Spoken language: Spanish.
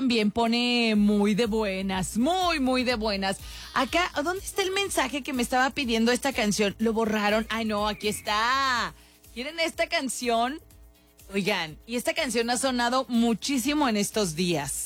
también pone muy de buenas, muy, muy de buenas. Acá, ¿dónde está el mensaje que me estaba pidiendo esta canción? ¿Lo borraron? Ay, no, aquí está. ¿Quieren esta canción? Oigan, y esta canción ha sonado muchísimo en estos días.